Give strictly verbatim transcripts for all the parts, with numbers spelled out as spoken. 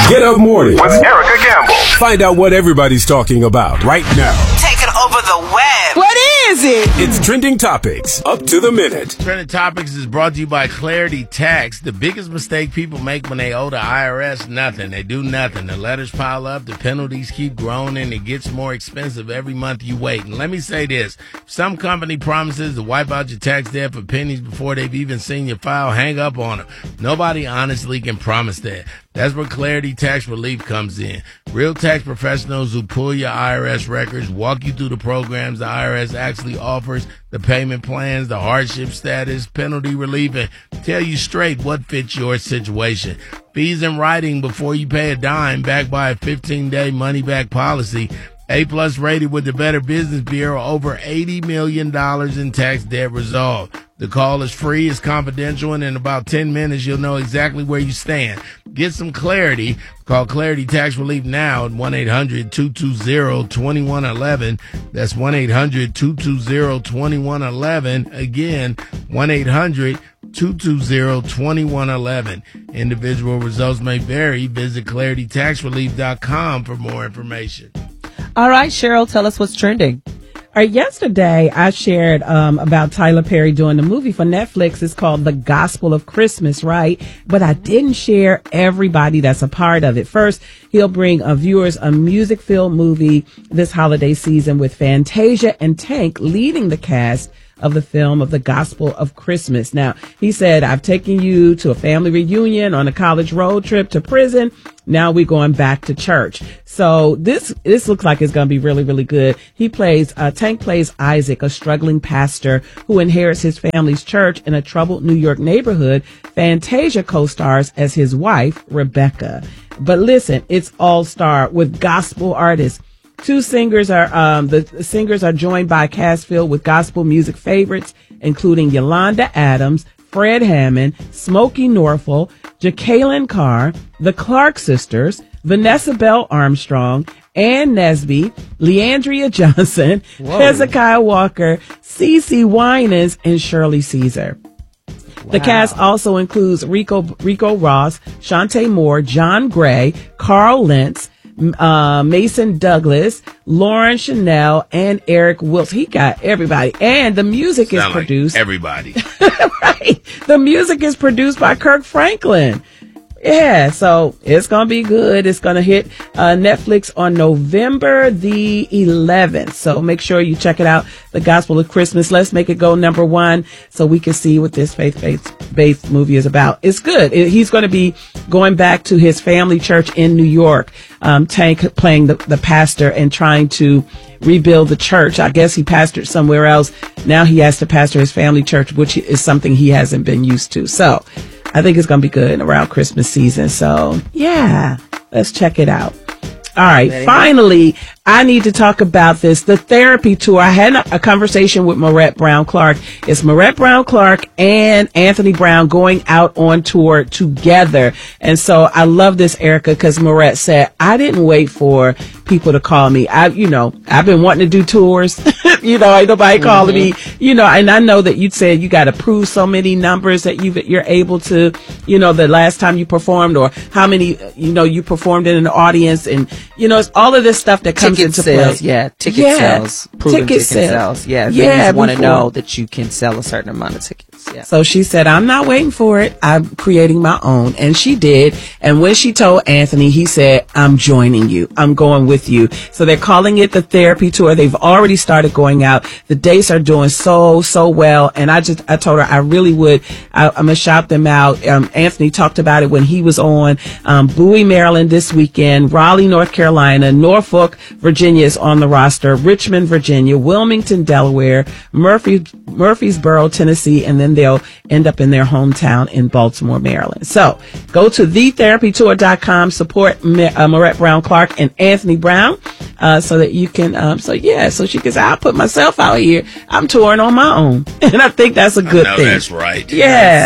Get Up Morning with Erica Campbell. Find out what everybody's talking about right now. Taking over the web. What is it? It's Trending Topics, up to the minute. Trending Topics is brought to you by Clarity Tax. The biggest mistake people make when they owe the I R S, nothing. They do nothing. The letters pile up, the penalties keep growing, and it gets more expensive every month you wait. And let me say this. Some company promises to wipe out your tax debt for pennies before they've even seen your file. Hang up on them. Nobody honestly can promise that. That's where Clarity Tax Relief comes in. Real tax professionals who pull your I R S records, walk you through the programs the I R S actually offers, the payment plans, the hardship status, penalty relief, and tell you straight what fits your situation. Fees in writing before you pay a dime, backed by a fifteen-day money-back policy. A-plus rated with the Better Business Bureau, over eighty million dollars in tax debt resolved. The call is free, it's confidential, and in about ten minutes, you'll know exactly where you stand. Get some clarity. Call Clarity Tax Relief now at one eight hundred two two zero two one one one. That's one eight hundred two two zero two one one one. Again, one eight hundred two two zero two one one one. Individual results may vary. Visit clarity tax relief dot com for more information. All right, Cheryl, tell us what's trending. All right, yesterday I shared um, about Tyler Perry doing the movie for Netflix. It's called The Gospel of Christmas, right? But I didn't share everybody that's a part of it. First, he'll bring uh, viewers a music-filled movie this holiday season with Fantasia and Tank leading the cast of the film of The Gospel of Christmas. Now, he said, I've taken you to a family reunion, on a college road trip, to prison. Now we're going back to church. So this, this looks like it's going to be really, really good. He plays, uh, Tank plays Isaac, a struggling pastor who inherits his family's church in a troubled New York neighborhood. Fantasia co-stars as his wife, Rebecca. But listen, it's all-star with gospel artists. Two singers are, um, the singers are joined by a cast filled with gospel music favorites, including Yolanda Adams, Fred Hammond, Smokey Norfolk, Jacqueline Carr, the Clark Sisters, Vanessa Bell Armstrong, Ann Nesby, Leandria Johnson, Whoa. Hezekiah Walker, Cece Winans, and Shirley Caesar. Wow. The cast also includes Rico, Rico Ross, Shantae Moore, John Gray, Carl Lentz, Uh, Mason Douglas, Lauren Chanel, and Eric Wills. He got everybody. And the music Sound is produced. Like everybody. Right. The music is produced by Kirk Franklin. Yeah, so it's going to be good. It's going to hit uh, Netflix on November the eleventh. So make sure you check it out. The Gospel of Christmas. Let's make it go number one so we can see what this faith-based movie is about. It's good. It, he's going to be going back to his family church in New York. Um, Tank playing the, the pastor and trying to rebuild the church. I guess he pastored somewhere else. Now he has to pastor his family church, which is something he hasn't been used to. So I think it's going to be good around Christmas season. So, yeah, let's check it out. All right. Ready? Finally, I need to talk about this, the therapy tour. I had a conversation with Marette Brown Clark. It's Marette Brown Clark and Anthony Brown going out on tour together. And so I love this, Erica, because Marette said, I didn't wait for people to call me. I, you know, I've been wanting to do tours. You know, ain't nobody mm-hmm. calling me, you know, and I know that you said you got to prove so many numbers that you you're able to, you know, the last time you performed or how many, you know, you performed in an audience and, you know, it's all of this stuff that comes ticket into sales, play. Yeah, ticket yeah. sales, proven ticket, ticket sales. sales. Yeah, yeah, venues want to know that you can sell a certain amount of tickets. Yeah. So she said, I'm not waiting for it. I'm creating my own. And she did. And when she told Anthony, he said, I'm joining you. I'm going with you. So they're calling it the therapy tour. They've already started going out. The dates are doing so, so well. And I just, I told her I really would, I, I'm going to shout them out. Um, Anthony talked about it when he was on, um, Bowie, Maryland this weekend, Raleigh, North Carolina, Norfolk, Virginia is on the roster, Richmond, Virginia, Wilmington, Delaware, Murphy, Murfreesboro, Tennessee, and then they'll end up in their hometown in Baltimore, Maryland. So go to the therapy tour dot com, support uh, Marette Brown Clark and Anthony Brown, uh, so that you can, um, so yeah, so she can say, I'll put myself out here. I'm touring on my own. And I think that's a good I know thing. That's right. Yeah. Yes.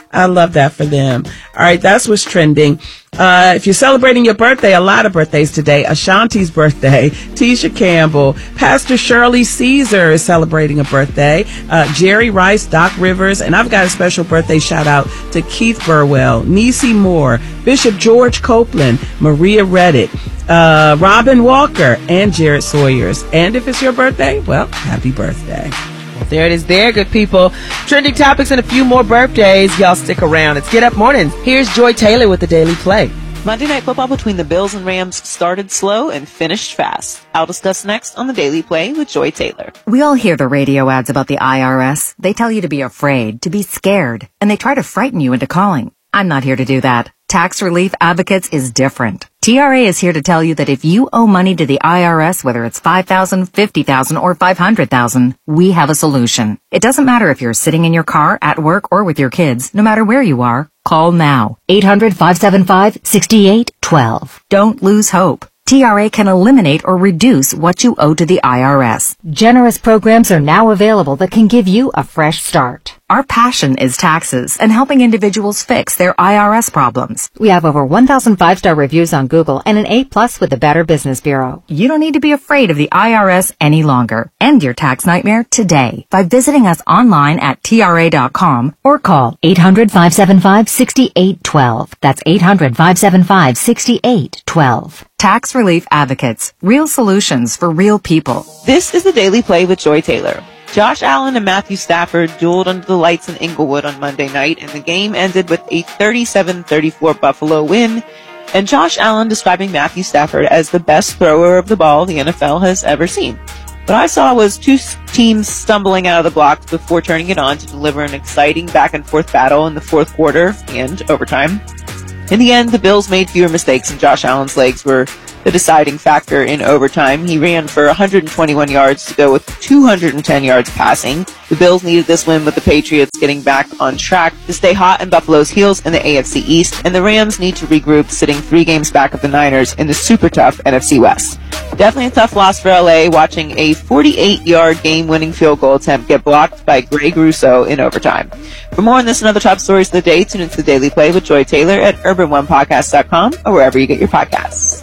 I love that for them. All right, that's what's trending. Uh, if you're celebrating your birthday, a lot of birthdays today. Ashanti's birthday, Tisha Campbell, Pastor Shirley Caesar is celebrating a birthday, uh, Jerry Rice, Doc Rivers, and I've got a special birthday shout out to Keith Burwell, Niecy Moore, Bishop George Copeland, Maria Redditt, uh, Robin Walker, and Jared Sawyers. And if it's your birthday, well, happy birthday. There it is there, good people. Trending topics and a few more birthdays. Y'all stick around. It's Get Up Mornings. Here's Joy Taylor with the Daily Play. Monday Night Football between the Bills and Rams started slow and finished fast. I'll discuss next on the Daily Play with Joy Taylor. We all hear the radio ads about the I R S. They tell you to be afraid, to be scared, and they try to frighten you into calling. I'm not here to do that. Tax Relief Advocates is different. T R A is here to tell you that if you owe money to the I R S, whether it's five thousand dollars, fifty thousand dollars, or five hundred thousand dollars, we have a solution. It doesn't matter if you're sitting in your car, at work, or with your kids. No matter where you are, call now. eight hundred, five seven five, six eight one two. Don't lose hope. T R A can eliminate or reduce what you owe to the I R S. Generous programs are now available that can give you a fresh start. Our passion is taxes and helping individuals fix their I R S problems. We have over one thousand five-star reviews on Google and an A plus with the Better Business Bureau. You don't need to be afraid of the I R S any longer. End your tax nightmare today by visiting us online at T R A dot com or call eight hundred, five seven five, six eight one two. That's eight hundred, five seven five, six eight one two. Tax Relief Advocates. Real solutions for real people. This is the Daily Play with Joy Taylor. Josh Allen and Matthew Stafford dueled under the lights in Inglewood on Monday night, and the game ended with a thirty-seven thirty-four Buffalo win, and Josh Allen describing Matthew Stafford as the best thrower of the ball the N F L has ever seen. What I saw was two teams stumbling out of the blocks before turning it on to deliver an exciting back-and-forth battle in the fourth quarter and overtime. In the end, the Bills made fewer mistakes, and Josh Allen's legs were the deciding factor in overtime. He ran for one hundred twenty-one yards to go with two hundred ten yards passing. The Bills needed this win with the Patriots getting back on track to stay hot in Buffalo's heels in the A F C East, and the Rams need to regroup, sitting three games back of the Niners in the super tough N F C West. Definitely a tough loss for L A, watching a forty-eight yard game-winning field goal attempt get blocked by Greg Rousseau in overtime. For more on this and other top stories of the day, tune into the Daily Play with Joy Taylor at urban one podcast dot com or wherever you get your podcasts.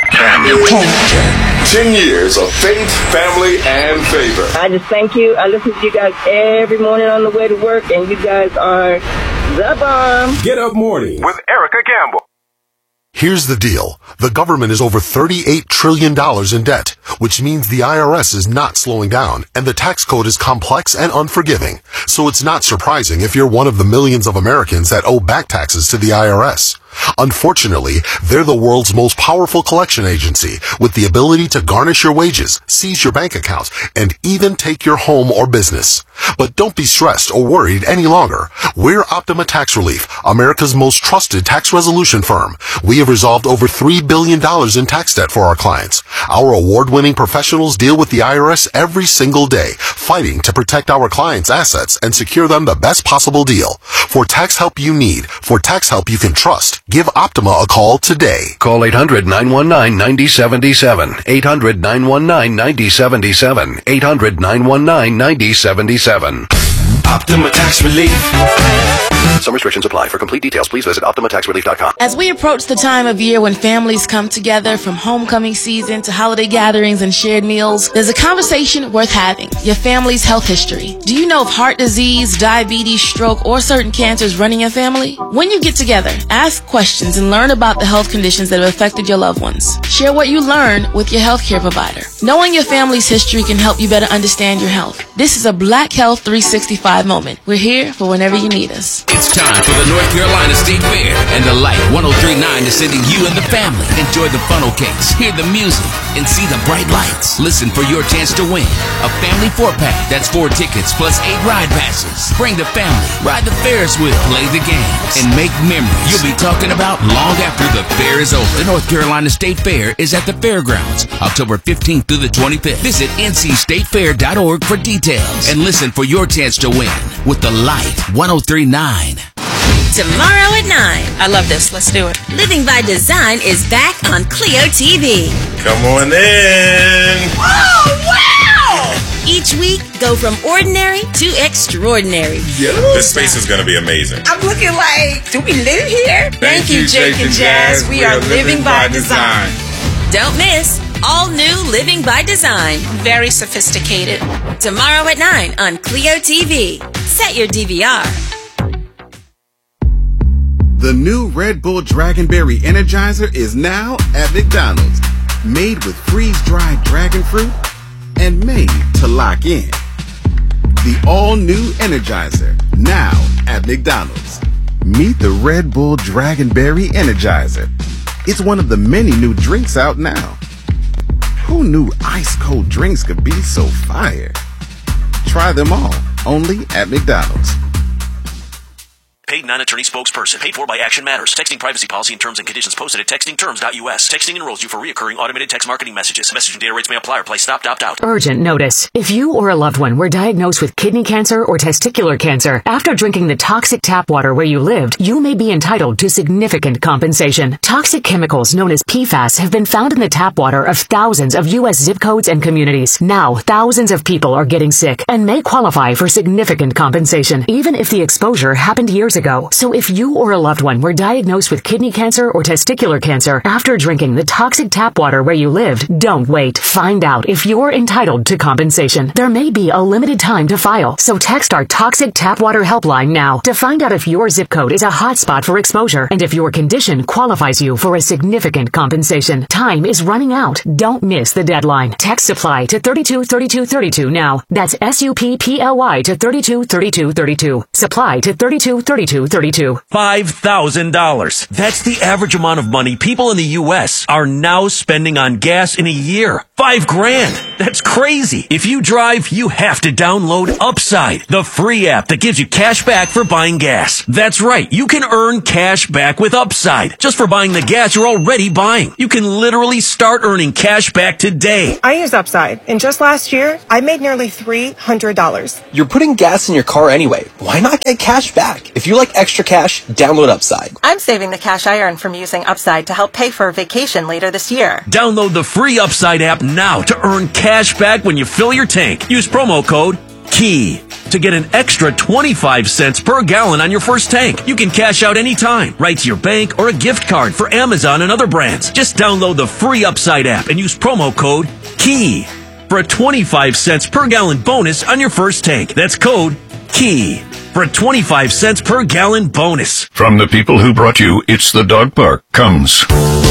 Ten years of faith, family, and favor. I just thank you. I listen to you guys every morning on the way to work, and you guys are the bomb. Get Up Morning with Erica Campbell. Here's the deal. The government is over thirty-eight trillion dollars in debt, which means the I R S is not slowing down, and the tax code is complex and unforgiving. So it's not surprising if you're one of the millions of Americans that owe back taxes to the I R S. Unfortunately, they're the world's most powerful collection agency, with the ability to garnish your wages, seize your bank accounts, and even take your home or business. But don't be stressed or worried any longer. We're Optima Tax Relief, America's most trusted tax resolution firm. We have resolved over three billion dollars in tax debt for our clients. Our award-winning professionals deal with the I R S every single day, fighting to protect our clients' assets and secure them the best possible deal. For tax help you need, for tax help you can trust, give Optima a call today. Call eight hundred, nine one nine, nine zero seven seven. eight hundred, nine one nine, nine zero seven seven. eight hundred, nine one nine, nine zero seven seven. Optima Tax Relief. Some restrictions apply. For complete details, please visit optima tax relief dot com. As we approach the time of year when families come together, from homecoming season to holiday gatherings and shared meals, there's a conversation worth having: your family's health history. Do you know if heart disease, diabetes, stroke, or certain cancers run in your family? When you get together, ask questions and learn about the health conditions that have affected your loved ones. Share what you learn with your healthcare provider. Knowing your family's history can help you better understand your health. This is a Black Health three sixty-five moment. We're here for whenever you need us. It's time for the North Carolina State Fair, and the Light one oh three point nine is sending you and the family. Enjoy the funnel cakes, hear the music, and see the bright lights. Listen for your chance to win a family four-pack. That's four tickets plus eight ride passes. Bring the family, ride the Ferris wheel, play the games, and make memories you'll be talking about long after the fair is over. The North Carolina State Fair is at the Fairgrounds, October fifteenth through the twenty-fifth. Visit N C state fair dot org for details and listen for your chance to win with the Light one oh three point nine. Tomorrow at nine. I love this. Let's do it. Living by Design is back on Clio T V. Come on in. Oh, wow! Each week, go from ordinary to extraordinary. Yeah. This space is going to be amazing. I'm looking like, do we live here? Thank, Thank you, Jake and Jazz. We, we are living by design. Don't miss all new Living by Design. Very sophisticated. Tomorrow at nine on Clio T V. Set your D V R. The new Red Bull Dragonberry Energizer is now at McDonald's. Made with freeze-dried dragon fruit and made to lock in. The all-new Energizer, now at McDonald's. Meet the Red Bull Dragonberry Energizer. It's one of the many new drinks out now. Who knew ice-cold drinks could be so fire? Try them all, only at McDonald's. Paid non-attorney spokesperson. Paid for by Action Matters. Texting privacy policy and terms and conditions posted at texting terms dot U S. Texting enrolls you for reoccurring automated text marketing messages. Message and data rates may apply or play stopped, opt out. Urgent notice. If you or a loved one were diagnosed with kidney cancer or testicular cancer after drinking the toxic tap water where you lived, you may be entitled to significant compensation. Toxic chemicals known as P FAS have been found in the tap water of thousands of U S zip codes and communities. Now, thousands of people are getting sick and may qualify for significant compensation, even if the exposure happened years ago. So if you or a loved one were diagnosed with kidney cancer or testicular cancer after drinking the toxic tap water where you lived, don't wait. Find out if you're entitled to compensation. There may be a limited time to file, so text our Toxic Tap Water helpline now to find out if your zip code is a hotspot for exposure and if your condition qualifies you for a significant compensation. Time is running out. Don't miss the deadline. Text supply to thirty-two thirty-two thirty-two now. That's S U P P L Y to thirty-two thirty-two thirty-two. Supply to thirty-two thirty-two thirty-two. five thousand dollars. That's the average amount of money people in the U S are now spending on gas in a year. Five grand. That's crazy. If you drive, you have to download Upside, the free app that gives you cash back for buying gas. That's right. You can earn cash back with Upside just for buying the gas you're already buying. You can literally start earning cash back today. I use Upside, and just last year, I made nearly three hundred dollars. You're putting gas in your car anyway. Why not get cash back? If you like extra cash, download Upside. I'm saving the cash I earn from using Upside to help pay for a vacation later this year. Download the free Upside app now to earn cash back when you fill your tank. Use promo code KEY to get an extra twenty-five cents per gallon on your first tank. You can cash out anytime, right to your bank or a gift card for Amazon and other brands. Just download the free Upside app and use promo code KEY for a twenty-five cents per gallon bonus on your first tank. That's code KEY for a twenty-five cents per gallon bonus. From the people who brought you It's the Dog Park comes